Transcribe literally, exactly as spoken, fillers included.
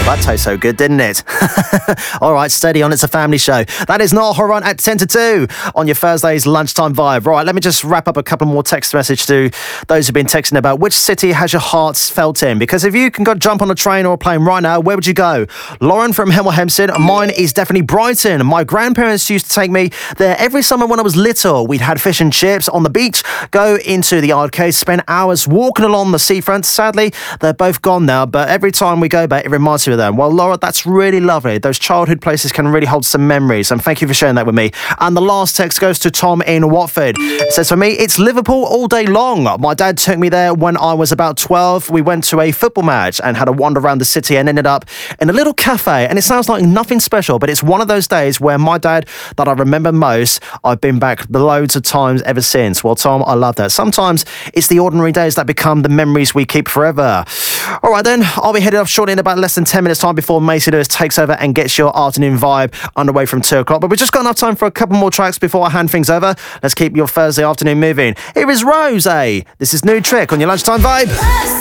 That tastes so good, didn't it? All right, steady on. It's a family show. That is Niall Horan at ten to two on your Thursday's lunchtime vibe. Right, let me just wrap up a couple more text messages to those who've been texting about which city has your heart felt in. Because if you can go jump on a train or a plane right now, where would you go? Lauren from Hemel Hempstead. Mine is definitely Brighton. My grandparents used to take me there every summer when I was little. We'd had fish and chips on the beach, go into the arcade, spend hours walking along the seafront. Sadly, they're both gone now, but every time we go back, it reminds me of them. Well, Laura, that's really lovely. Those childhood places can really hold some memories, and thank you for sharing that with me. And the last text goes to Tom in Watford. It says, for me, it's Liverpool all day long. My dad took me there when I was about twelve. We went to a football match and had a wander around the city and ended up in a little cafe. And it sounds like nothing special, but it's one of those days where my dad, that I remember most, I've been back loads of times ever since. Well, Tom, I love that. Sometimes it's the ordinary days that become the memories we keep forever. All right, then, I'll be headed off shortly in about less than ten minutes' time before Macy Lewis takes over and gets your afternoon vibe underway from two o'clock. But we've just got enough time for a couple more tracks before I hand things over. Let's keep your Thursday afternoon moving. Here is Rose. This is New Trick on your lunchtime vibe.